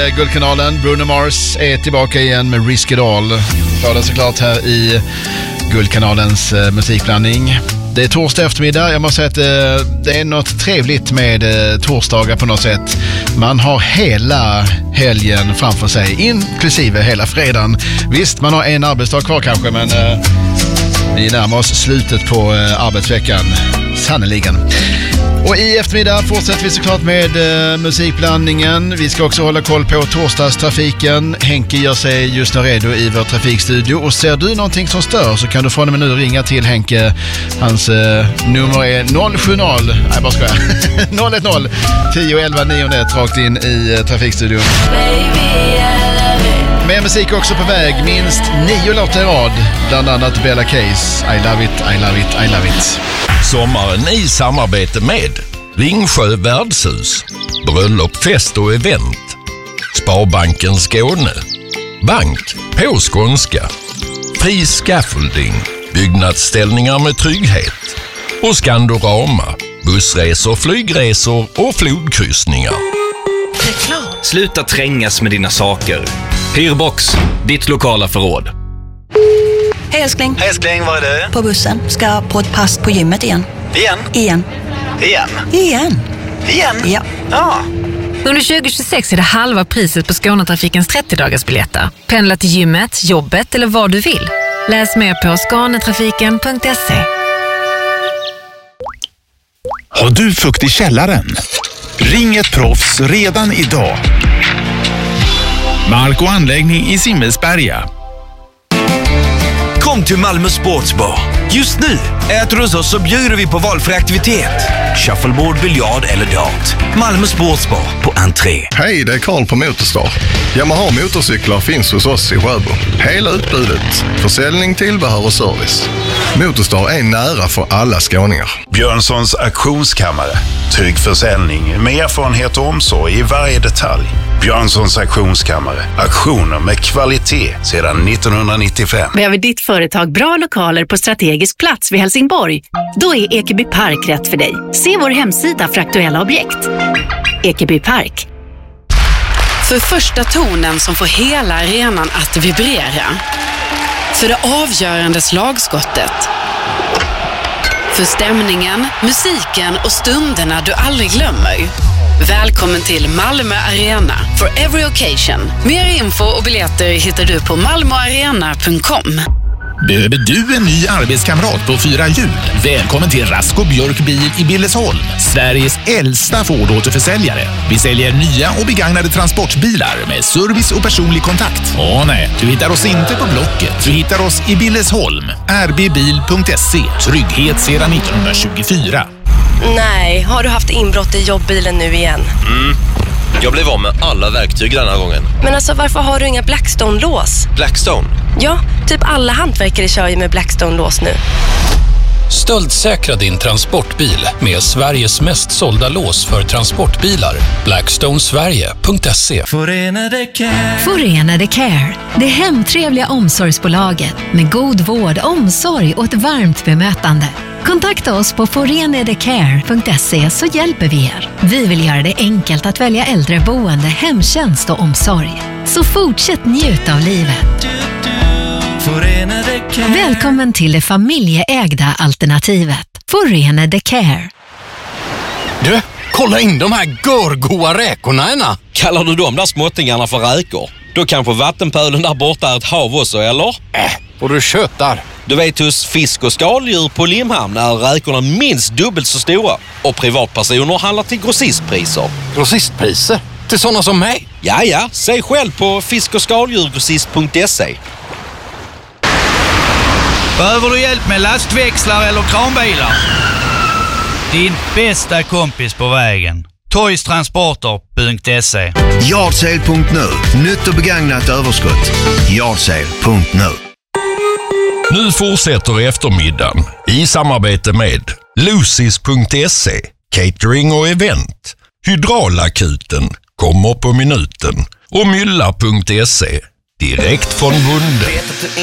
Guldkanalen. Bruno Mars är tillbaka igen med Risk It All. Ja, det är såklart här i Guldkanalens musikblandning. Det är torsdag eftermiddag. Jag måste säga att det är något trevligt med torsdagar på något sätt. Man har hela helgen framför sig, inklusive hela fredagen. Visst, man har en arbetsdag kvar kanske, men vi närmar oss slutet på arbetsveckan. Sannoliken. Och i eftermiddag fortsätter vi såklart med musikblandningen. Vi ska också hålla koll på torsdagstrafiken. Henke gör sig just nu redo i vår trafikstudio. Och ser du någonting som stör så kan du från och med nu ringa till Henke. Hans nummer är 070, nej bara skojar, 010 10 11 901 rakt in i trafikstudion. Med musik också på väg, minst 9 låtar i rad. Bland annat Bella Case, I love it, I love it, I love it. Sommaren i samarbete med Ringsjö värdshus, bröllop, fest och event, Sparbanken Skåne, bank på skånska, Fri Scaffolding, byggnadsställningar med trygghet och Skandorama, bussresor, flygresor och flodkryssningar. Sluta trängas med dina saker. Hyrbox, ditt lokala förråd. Hej älskling. Hej älskling, var är du? På bussen. Ska på ett pass på gymmet igen. Igen? Ja. Ja. Under 2026 är det halva priset på Skånetrafikens 30-dagarsbiljetter. Pendla till gymmet, jobbet eller vad du vill. Läs mer på skanetrafiken.se. Har du fukt i källaren? Ring ett proffs redan idag. Mark och anläggning i Simmelsberga. Kom till Malmö Sportsbar. Just nu äter du hos oss så bjuder vi på valfri aktivitet. Shuffleboard, biljard eller dart. Malmö Sportsbar på entré. Hej, det är Karl på Motorstar. Yamaha motorcyklar finns hos oss i Sjöbo. Hela utbudet. Försäljning, tillbehör och service. Motorstar är nära för alla skåningar. Björnssons auktionskammare. Trygg försäljning med erfarenhet och omsorg i varje detalj. Björnssons auktionskammare. Auktioner med kvalitet sedan 1995. Behöver ditt företag bra lokaler på strategisk plats vid Helsingborg? Då är Ekeby Park rätt för dig. Se vår hemsida för aktuella objekt. Ekeby Park. För första tonen som får hela arenan att vibrera. För det avgörande slagskottet. För stämningen, musiken och stunderna du aldrig glömmer. Välkommen till Malmö Arena for every occasion. Mer info och biljetter hittar du på malmoarena.com. Behöver du en ny arbetskamrat på 4 hjul? Välkommen till Rasko Björk Bil i Billesholm, Sveriges äldsta Ford-återförsäljare. Vi säljer nya och begagnade transportbilar med service och personlig kontakt. Nej, du hittar oss inte på Blocket. Du hittar oss i Billesholm. rbbil.se. Trygghet sedan 1924. Nej, har du haft inbrott i jobbbilen nu igen? Jag blev av med alla verktyg den här gången. Men alltså, varför har du inga Blackstone-lås? Blackstone? Ja, typ alla hantverkare kör ju med Blackstone-lås nu. Stöldsäkra din transportbil med Sveriges mest sålda lås för transportbilar. Blackstonesverige.se. Förenade Care. Det hemtrevliga omsorgsbolaget med god vård, omsorg och ett varmt bemötande. Kontakta oss på forenadecare.se så hjälper vi er. Vi vill göra det enkelt att välja äldreboende, hemtjänst och omsorg. Så fortsätt njuta av livet. Välkommen till det familjeägda alternativet. Förenade Care. Du, kolla in de här görgoa räkorna. Kallar du de där småttingarna för räkor? Då kanske vattenpölen där borta är ett hav också, eller? Och du köttar. Du vet, hos fisk- och skaldjur på Limhamn är räkorna minst dubbelt så stora. Och privatpersoner handlar till grossistpriser. Grossistpriser? Till sådana som mig? Ja. Säg själv på fisk- och skaldjurgrossist.se. Behöver du hjälp med lastväxlar eller kranbilar? Din bästa kompis på vägen. Toystransporter.se. Yardsale.nu. Nytt och begagnat överskott. Yardsale.nu. Nu fortsätter eftermiddagen i samarbete med Lucis.se, catering och event, Hydraulakuten, kommer på minuten och Mylla.se, direkt från bonden.